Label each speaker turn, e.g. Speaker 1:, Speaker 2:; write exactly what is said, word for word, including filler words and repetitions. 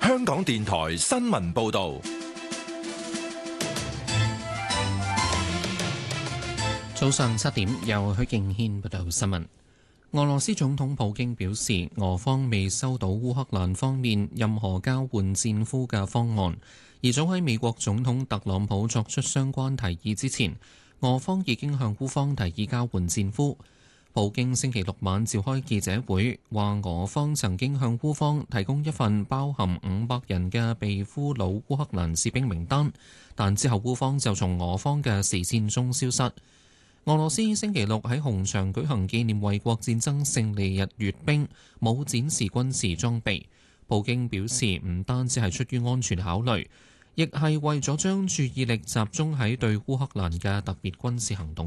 Speaker 1: 香港電台新聞報道。
Speaker 2: 早上七點，由許敬軒報道新聞。俄羅斯總統普京表示，俄方未收到烏克蘭方面任何交換戰俘嘅方案，而早喺美國總統特朗普作出相關提議之前，俄方已經向烏方提議交換戰俘。普京星期六晚召開記者會，話俄方曾經向烏方提供一份包含五百人嘅被俘虜烏克蘭士兵名單，但之後烏方就從俄方嘅視線中消失。俄羅斯星期六喺紅場舉行紀念衛國戰爭勝利日閱兵，冇展示軍事裝備。普京表示，唔單止係出於安全考慮，亦係為咗將注意力集中喺對烏克蘭嘅特別軍事行動